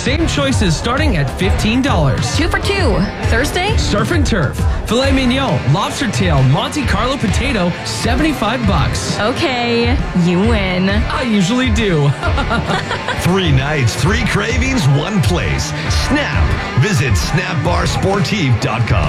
Same choices starting at $15. 2 for $2. Thursday? Surf and turf. Filet mignon, lobster tail, Monte Carlo potato, $75. Okay, you win. I usually do. 3 nights, 3 cravings, 1 place. Snap. Visit snapbarsportive.com.